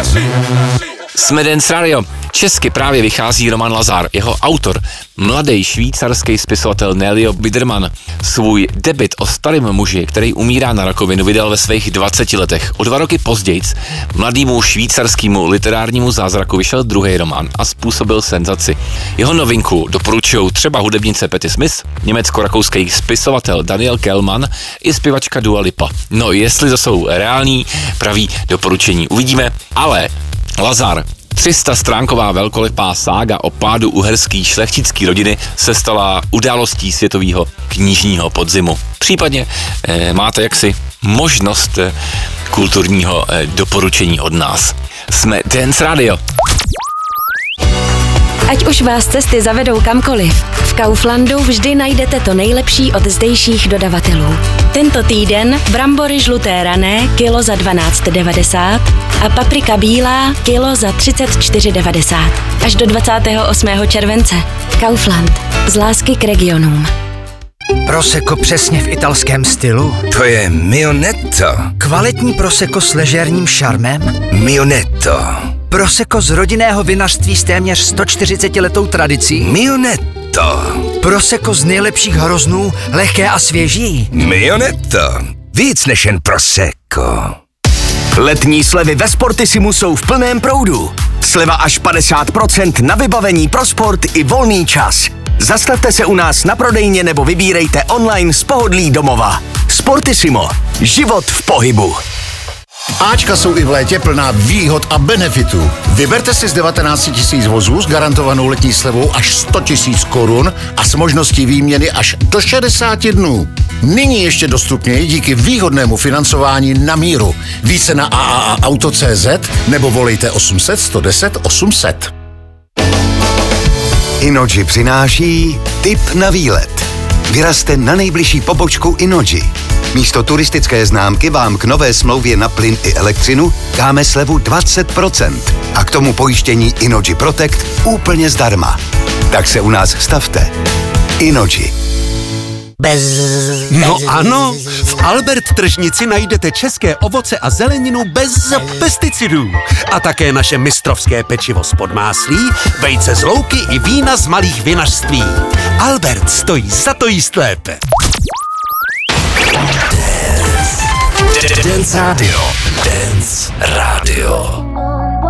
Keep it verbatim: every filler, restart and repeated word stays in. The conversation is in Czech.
Jsme Dance Radio. Česky právě vychází Roman Lazar. Jeho autor, mladý švýcarský spisovatel Nelio Biderman, svůj debut o starém muži, který umírá na rakovinu, vydal ve svých dvaceti letech. O dva roky později mladému švýcarskému literárnímu zázraku vyšel druhý román a způsobil senzaci. Jeho novinku doporučují třeba hudebnice Patti Smith, německo-rakouský spisovatel Daniel Kellman i zpěvačka Dua Lipa. No, jestli to jsou reální, pravý doporučení, uvidíme, ale Lazar, tři sta stránková velkolepá sága o pádu uherské šlechtické rodiny se stala událostí světového knižního podzimu. Případně eh, máte jaksi možnost eh, kulturního eh, doporučení od nás. Jsme Dance Radio. Ať už vás cesty zavedou kamkoliv, v Kauflandu vždy najdete to nejlepší od zdejších dodavatelů. Tento týden brambory žluté rané kilo za dvanáct devadesát a paprika bílá kilo za třicet čtyři devadesát. Až do dvacátého osmého července. Kaufland. Z lásky k regionům. Prosecco přesně v italském stylu? To je Mionetto. Kvalitní Prosecco s ležérním šarmem? Mionetto. Prosecco z rodinného vinařství s téměř sto čtyřicetiletou tradicí? Mionetto. Prosecco z nejlepších hroznů, lehké a svěží? Mionetto. Víc než jen Prosecco. Letní slevy ve Sportissimu jsou v plném proudu. Sleva až padesát procent na vybavení pro sport i volný čas. Zastavte se u nás na prodejně nebo vybírejte online z pohodlí domova. Sportissimo. Život v pohybu. Ačka jsou i v létě plná výhod a benefitů. Vyberte si z devatenáct tisíc vozů s garantovanou letní slevou až sto tisíc korun a s možností výměny až do šedesáti dnů. Nyní ještě dostupněji díky výhodnému financování na míru. Více na a a a auto tečka cé zet nebo volejte osm set, sto deset, osm set. Innogy přináší tip na výlet. Vyrazte na nejbližší pobočku Innogy. Místo turistické známky vám k nové smlouvě na plyn i elektřinu dáme slevu dvacet procent a k tomu pojištění Innogy Protect úplně zdarma. Tak se u nás stavte. Innogy. Bez... No ano, v Albert tržnici najdete české ovoce a zeleninu bez pesticidů. A také naše mistrovské pečivo z podmáslí, vejce z louky i vína z malých vinařství. Albert stojí za to jíst lépe. Dance Radio. Dance Radio.